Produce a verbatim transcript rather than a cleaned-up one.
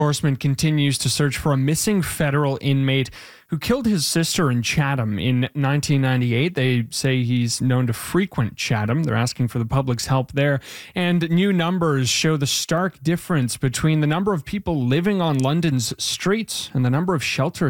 Enforcement continues to search for a missing federal inmate who killed his sister in Chatham in nineteen ninety-eight. They say he's known to frequent Chatham. They're asking for the public's help there. And new numbers show the stark difference between the number of people living on London's streets and the number of shelter